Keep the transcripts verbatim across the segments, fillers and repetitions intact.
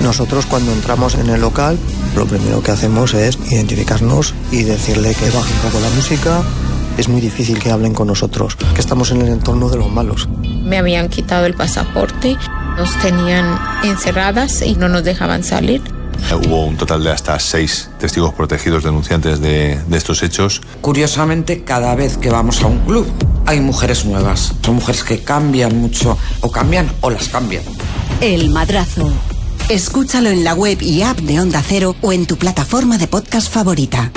Nosotros cuando entramos en el local, lo primero que hacemos es identificarnos y decirle que baje un poco la música. Es muy difícil que hablen con nosotros, que estamos en el entorno de los malos. Me habían quitado el pasaporte, nos tenían encerradas y no nos dejaban salir. Hubo un total de hasta seis testigos protegidos denunciantes de, de estos hechos. Curiosamente, cada vez que vamos a un club hay mujeres nuevas. Son mujeres que cambian mucho, o cambian o las cambian. El Madrazo. Escúchalo en la web y app de Onda Cero o en tu plataforma de podcast favorita.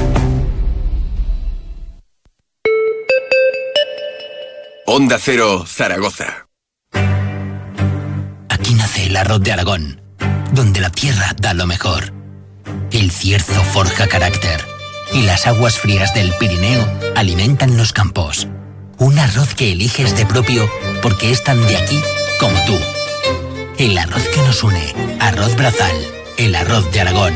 Onda Cero, Zaragoza. Aquí nace el arroz de Aragón, donde la tierra da lo mejor. El cierzo forja carácter y las aguas frías del Pirineo alimentan los campos. Un arroz que eliges de propio porque es tan de aquí como tú. El arroz que nos une. Arroz Brazal, el arroz de Aragón.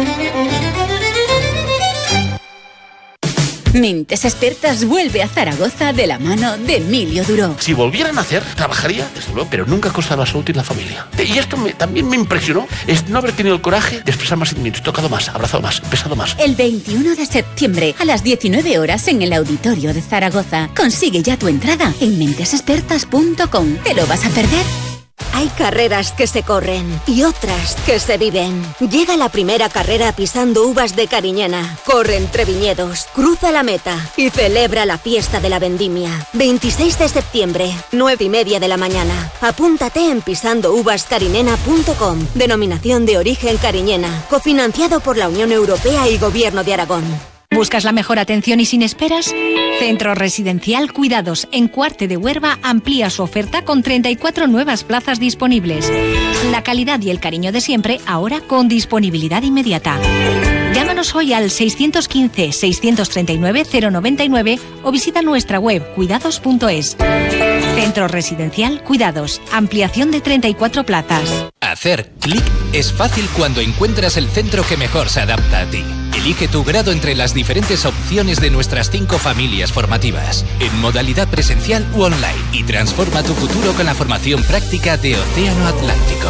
Mentes Expertas vuelve a Zaragoza de la mano de Emilio Duró. Si volviera a nacer, trabajaría, desde luego, pero nunca a costa de la salud y la familia. Y esto me, también me impresionó, es no haber tenido el coraje de expresar más sentimientos, tocado más, abrazado más, besado más. El veintiuno de septiembre, a las diecinueve horas, en el Auditorio de Zaragoza. Consigue ya tu entrada en mentes expertas punto com. ¿Te lo vas a perder? Hay carreras que se corren y otras que se viven. Llega la primera carrera pisando uvas de Cariñena. Corre entre viñedos, cruza la meta y celebra la fiesta de la vendimia. veintiséis de septiembre, nueve y media de la mañana. Apúntate en pisando uvas cariñena punto com. Denominación de origen Cariñena. Cofinanciado por la Unión Europea y Gobierno de Aragón. ¿Buscas la mejor atención y sin esperas? Centro Residencial Cuidados en Cuarte de Huerva amplía su oferta con treinta y cuatro nuevas plazas disponibles. La calidad y el cariño de siempre, ahora con disponibilidad inmediata. Llámanos hoy al seiscientos quince, seiscientos treinta y nueve, cero noventa y nueve o visita nuestra web cuidados punto es. Centro Residencial Cuidados, ampliación de treinta y cuatro plazas. Hacer clic es fácil cuando encuentras el centro que mejor se adapta a ti. Elige tu grado entre las diferentes opciones de nuestras cinco familias formativas, en modalidad presencial u online, y transforma tu futuro con la formación práctica de Océano Atlántico.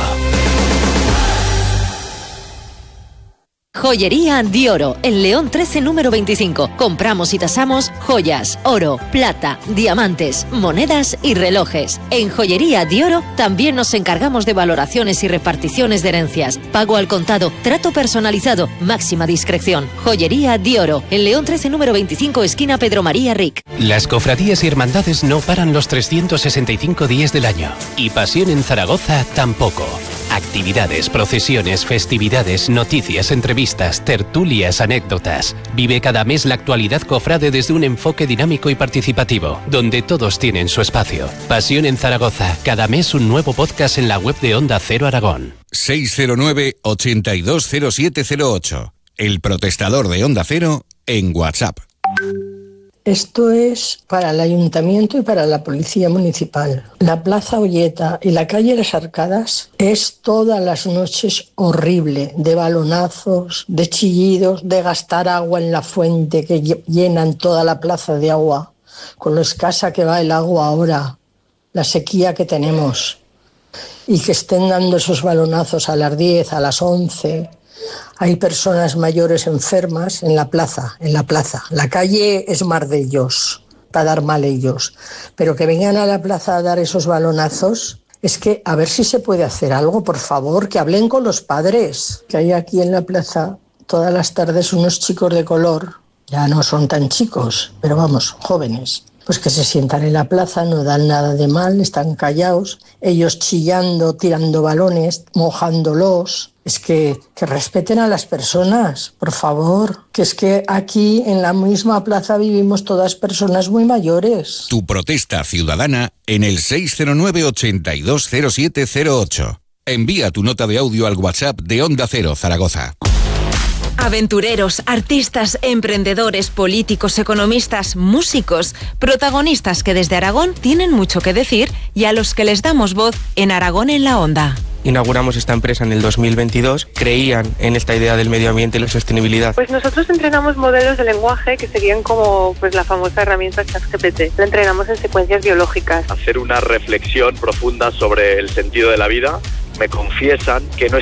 Joyería Dioro, en León trece número veinticinco. Compramos y tasamos joyas, oro, plata, diamantes, monedas y relojes. En Joyería Dioro también nos encargamos de valoraciones y reparticiones de herencias. Pago al contado, trato personalizado, máxima discreción. Joyería Dioro, en León trece número veinticinco, esquina Pedro María Ric. Las cofradías y hermandades no paran los trescientos sesenta y cinco días del año. Y Pasión en Zaragoza tampoco. Actividades, procesiones, festividades, noticias, entrevistas, tertulias, anécdotas. Vive cada mes la actualidad cofrade desde un enfoque dinámico y participativo, donde todos tienen su espacio. Pasión en Zaragoza, cada mes un nuevo podcast en la web de Onda Cero Aragón. seis cero nueve, ochenta y dos cero siete cero ocho. El protestador de Onda Cero en WhatsApp. Esto es para el Ayuntamiento y para la Policía Municipal. La Plaza Olleta y la calle Las Arcadas es todas las noches horrible, de balonazos, de chillidos, de gastar agua en la fuente que llenan toda la plaza de agua, con lo escasa que va el agua ahora, la sequía que tenemos, y que estén dando esos balonazos a las diez, a las once... Hay personas mayores enfermas en la plaza, en la plaza. La calle es mar de ellos, para dar mal ellos. Pero que vengan a la plaza a dar esos balonazos, es que a ver si se puede hacer algo, por favor, que hablen con los padres. Que hay aquí en la plaza todas las tardes unos chicos de color, ya no son tan chicos, pero vamos, jóvenes. Pues que se sientan en la plaza, no dan nada de mal, están callados, ellos chillando, tirando balones, mojándolos. Es que, que respeten a las personas, por favor, que es que aquí en la misma plaza vivimos todas personas muy mayores. Tu protesta ciudadana en el seis cero nueve, ochenta y dos cero siete cero ocho. Envía tu nota de audio al WhatsApp de Onda Cero Zaragoza. Aventureros, artistas, emprendedores, políticos, economistas, músicos, protagonistas que desde Aragón tienen mucho que decir y a los que les damos voz en Aragón en la Onda. Inauguramos esta empresa en el dos mil veintidós, creían en esta idea del medio ambiente y la sostenibilidad. Pues nosotros entrenamos modelos de lenguaje que serían como pues la famosa herramienta ChatGPT. La entrenamos en secuencias biológicas. Hacer una reflexión profunda sobre el sentido de la vida. Me confiesan que no